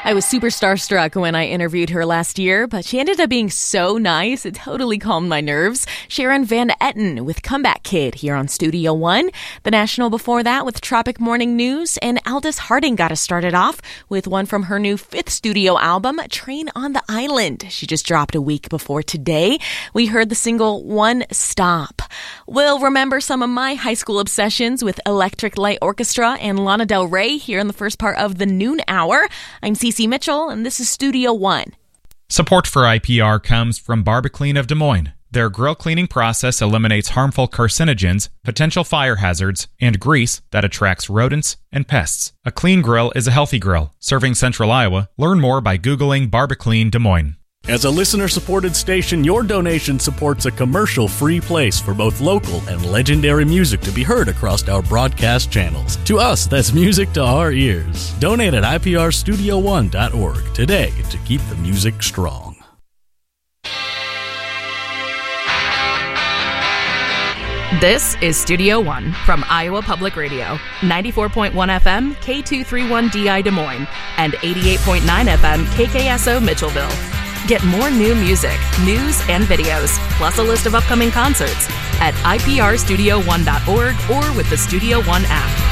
I was super starstruck when I interviewed her last year, but she ended up being so nice, it totally calmed my nerves. Sharon Van Etten with Comeback Kid here on Studio One. The National before that with Tropic Morning News, and Aldous Harding got us started off with one from her new 5th studio album, Train on the Island. She just dropped a week before today. We heard the single One Stop. We'll remember some of my high school obsessions with Electric Light Orchestra and Lana Del Rey here in the first part of the noon hour. I'm Cece Mitchell, and this is Studio One. Support for IPR comes from Barbaclean of Des Moines. Their grill cleaning process eliminates harmful carcinogens, potential fire hazards, and grease that attracts rodents and pests. A clean grill is a healthy grill. Serving Central Iowa. Learn more by Googling Barbaclean Des Moines. As a listener-supported station, your donation supports a commercial-free place for both local and legendary music to be heard across our broadcast channels. To us, that's music to our ears. Donate at iprstudio1.org today to keep the music strong. This is Studio One from Iowa Public Radio, 94.1 FM, K231DI Des Moines, and 88.9 FM, KKSO Mitchellville. Get more new music, news, and videos, plus a list of upcoming concerts at iprstudio1.org or with the Studio One app.